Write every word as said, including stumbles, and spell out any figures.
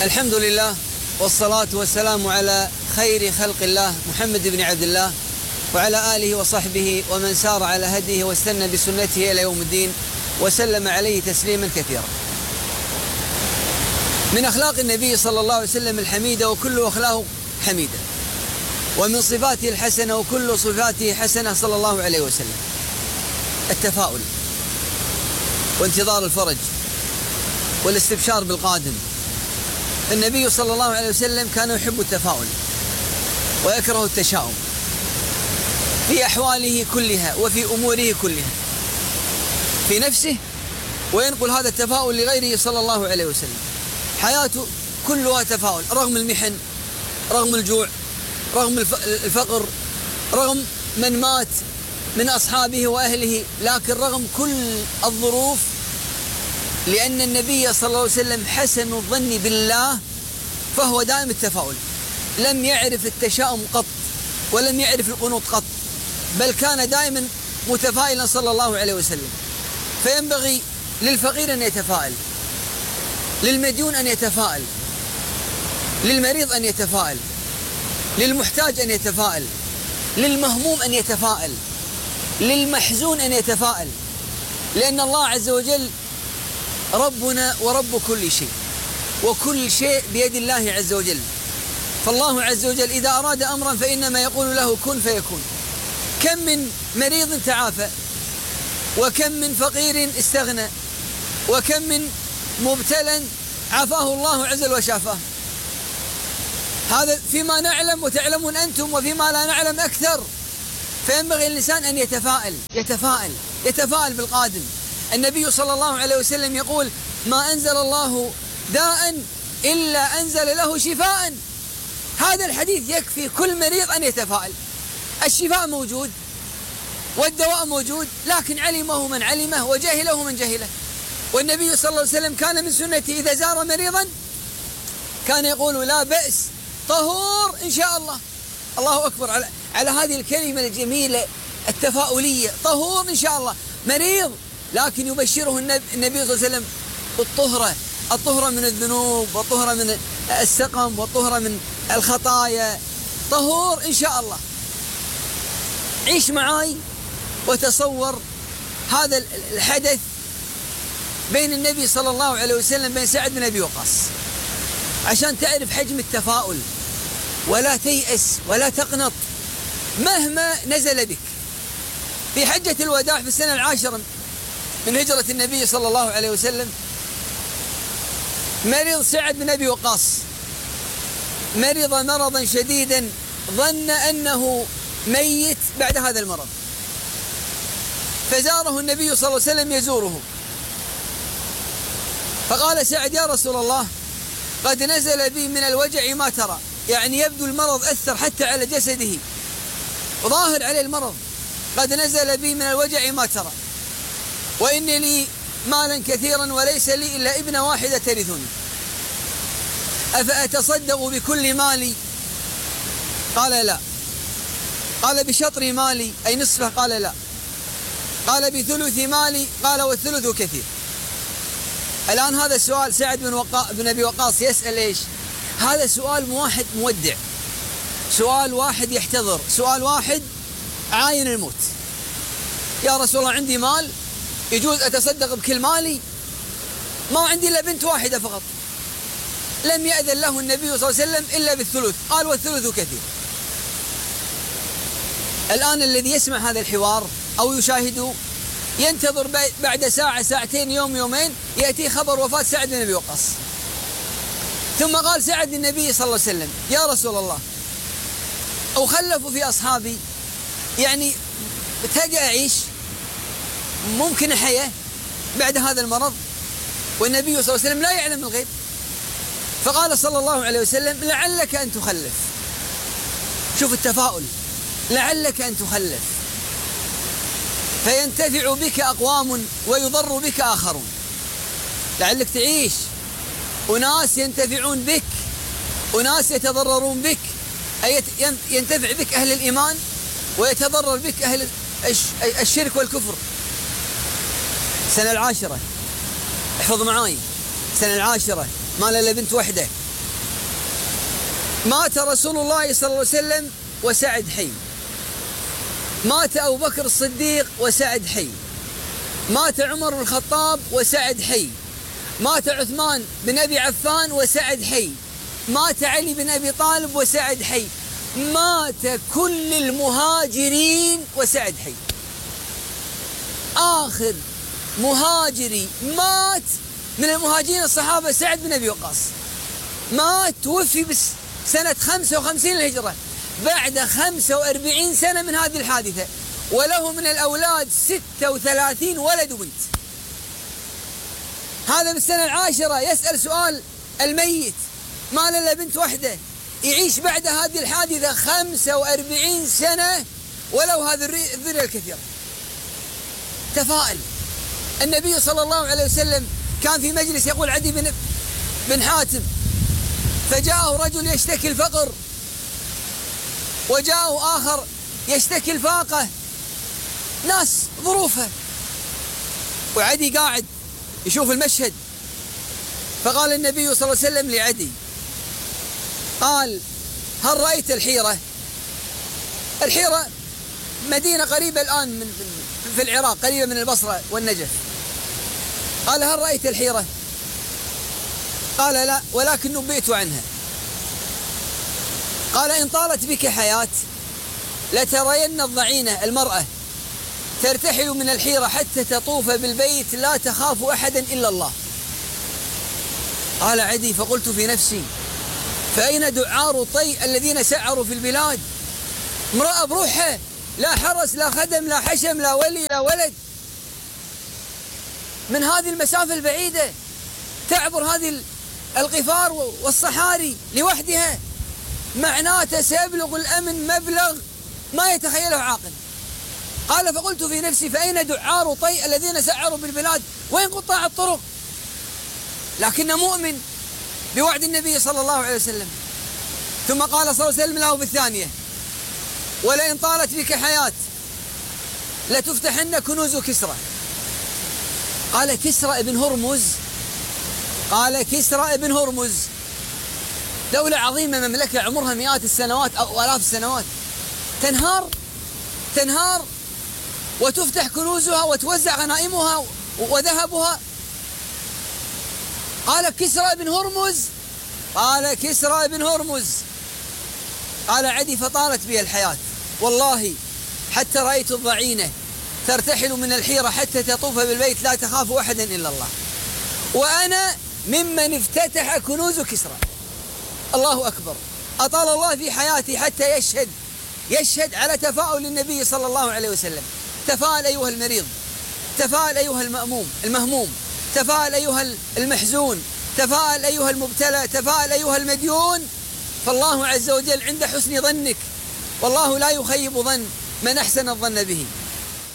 الحمد لله والصلاة والسلام على خير خلق الله محمد بن عبد الله وعلى آله وصحبه ومن سار على هديه واستنى بسنته إلى يوم الدين وسلم عليه تسليما كثيرا. من أخلاق النبي صلى الله عليه وسلم الحميدة وكل أخلاقه حميدة، ومن صفاته الحسنة وكل صفاته حسنة صلى الله عليه وسلم التفاؤل وانتظار الفرج والاستبشار بالقادم. النبي صلى الله عليه وسلم كان يحب التفاؤل ويكره التشاؤم في أحواله كلها وفي أموره كلها في نفسه، وينقل هذا التفاؤل لغيره صلى الله عليه وسلم. حياته كلها تفاؤل رغم المحن، رغم الجوع، رغم الفقر، رغم من مات من أصحابه وأهله، لكن رغم كل الظروف، لأن النبي صلى الله عليه وسلم حسن الظن بالله، فهو دائم التفاؤل، لم يعرف التشاؤم قط ولم يعرف القنوط قط، بل كان دائما متفائلا صلى الله عليه وسلم. فينبغي للفقير أن يتفائل، للمديون أن يتفائل، للمريض أن يتفائل، للمحتاج أن يتفائل، للمهموم أن يتفائل، للمحزون أن يتفائل، لأن الله عز وجل ربنا ورب كل شيء، وكل شيء بيد الله عز وجل. فالله عز وجل إذا أراد أمرا فإنما يقول له كن فيكون. كم من مريض تعافى، وكم من فقير استغنى، وكم من مبتلى عافاه الله عز وجل وشافاه. هذا فيما نعلم وتعلمون أنتم، وفيما لا نعلم أكثر. فينبغي الإنسان أن يتفائل يتفائل يتفائل بالقادم. النبي صلى الله عليه وسلم يقول: ما أنزل الله داء إلا أنزل له شفاء. هذا الحديث يكفي كل مريض أن يتفائل. الشفاء موجود والدواء موجود، لكن علمه من علمه وجهله من جهله. والنبي صلى الله عليه وسلم كان من سنته إذا زار مريضا كان يقول: لا بأس، طهور إن شاء الله. الله أكبر على, على هذه الكلمة الجميلة التفاؤلية، طهور إن شاء الله. مريض لكن يبشره النبي, النبي صلى الله عليه وسلم بالطهرة، الطهرة من الذنوب، والطهرة من السقم، والطهرة من الخطايا، طهور إن شاء الله. عيش معاي وتصور هذا الحدث بين النبي صلى الله عليه وسلم بين سعد بن أبي وقاص، عشان تعرف حجم التفاؤل. ولا تيأس ولا تقنط مهما نزل بك. في حجة الوداع في السنة العاشرة من هجرة النبي صلى الله عليه وسلم مرض سعد بن أبي وقاص، مرض مرضا شديدا ظن أنه ميت بعد هذا المرض، فزاره النبي صلى الله عليه وسلم يزوره، فقال سعد: يا رسول الله، قد نزل بي من الوجع ما ترى. يعني يبدو المرض أثر حتى على جسده وظاهر عليه المرض. قد نزل بي من الوجع ما ترى، وإن لي مالا كثيرا وليس لي إلا ابنة واحدة ترثني، أفأتصدق بكل مالي؟ قال: لا. قال: بشطر مالي أي نصفه؟ قال: لا. قال: بثلث مالي؟ قال: والثلث كثير. الآن هذا السؤال سعد بن, وقا... بن أبي وقاص يسأل إيش؟ هذا سؤال واحد مودع، سؤال واحد يحتضر، سؤال واحد عاين الموت. يا رسول الله، عندي مال يجوز أتصدق بكل مالي؟ ما عندي إلا بنت واحدة فقط. لم يأذن له النبي صلى الله عليه وسلم إلا بالثلث، قال: والثلث كثير. الآن الذي يسمع هذا الحوار أو يشاهده ينتظر بعد ساعة ساعتين يوم يومين يأتي خبر وفاة سعد بن أبي وقاص. ثم قال سعد للنبي صلى الله عليه وسلم: يا رسول الله، أخلف في أصحابي، يعني بتلقى أعيش، ممكن حياة بعد هذا المرض؟ والنبي صلى الله عليه وسلم لا يعلم الغيب. فقال صلى الله عليه وسلم: لعلك أن تخلف. شوف التفاؤل، لعلك أن تخلف فينتفع بك أقوام ويضر بك آخرون. لعلك تعيش، أناس ينتفعون بك، أناس يتضررون بك، أي ينتفع بك أهل الإيمان ويتضرر بك أهل الشرك والكفر. السنة العاشرة، احفظ معاي، السنة العاشرة ما له إلا بنت وحدة، مات رسول الله صلى الله عليه وسلم وسعد حي، مات أبو بكر الصديق وسعد حي، مات عمر بن الخطاب وسعد حي، مات عثمان بن أبي عفان وسعد حي، مات علي بن أبي طالب وسعد حي، مات كل المهاجرين وسعد حي. آخر مهاجري مات من المهاجرين الصحابة سعد بن أبي وقاص، مات توفي بس سنة خمسة وخمسين للهجرة بعد خمسة وأربعين سنة من هذه الحادثة، وله من الأولاد ستة وثلاثين ولد وبنت. هذا بالسنة العاشرة يسأل سؤال الميت ما له إلا بنت واحدة، يعيش بعد هذه الحادثة خمسة وأربعين سنة ولو هذه الذرية الكثيرة. تفائل. النبي صلى الله عليه وسلم كان في مجلس يقول عدي بن بن حاتم، فجاءه رجل يشتكي الفقر، وجاءه آخر يشتكي الفاقة، ناس ظروفها، وعدي قاعد يشوف المشهد. فقال النبي صلى الله عليه وسلم لعدي، قال: هل رأيت الحيرة؟ الحيرة مدينة قريبة الآن من في العراق، قريبة من البصرة والنجف. قال: هل رأيت الحيرة؟ قال: لا، ولكن نبئت عنها. قال: إن طالت بك حياة لترين الضعينة المرأة ترتحل من الحيرة حتى تطوف بالبيت لا تخاف أحدا إلا الله. قال عدي: فقلت في نفسي: فأين دعار الطي الذين سعروا في البلاد؟ امرأة بروحها، لا حرس لا خدم لا حشم لا ولي لا ولد، من هذه المسافة البعيدة تعبر هذه القفار والصحاري لوحدها، معناته سيبلغ الأمن مبلغ ما يتخيله عاقل. قال: فقلت في نفسي: فأين دعار طي الذين سعروا بالبلاد؟ وين قطاع الطرق؟ لكن مؤمن بوعد النبي صلى الله عليه وسلم. ثم قال صلى الله عليه وسلم له بالثانية: ولئن طالت بك حياة لتفتحن كنوز كسرى. قال: كسرى ابن هرمز؟ قال: كسرى ابن هرمز دولة عظيمة، مملكة عمرها مئات السنوات أو آلاف السنوات، تنهار تنهار وتفتح كنوزها وتوزع غنائمها وذهبها. قال: كسرى ابن هرمز؟ قال: كسرى ابن هرمز. قال عدي: فطالت بي الحياة والله حتى رأيت الضعينة ترتحل من الحيرة حتى تطوف بالبيت لا تخاف أحدا إلا الله، وأنا ممن افتتح كنوز كسرى. الله أكبر. أطال الله في حياتي حتى يشهد يشهد على تفاؤل النبي صلى الله عليه وسلم. تفاءل أيها المريض، تفاءل أيها المأموم المهموم، تفاءل أيها المحزون، تفاءل أيها المبتلى، تفاءل أيها المديون، فالله عز وجل عند حسن ظنك، والله لا يخيب ظن من أحسن الظن به.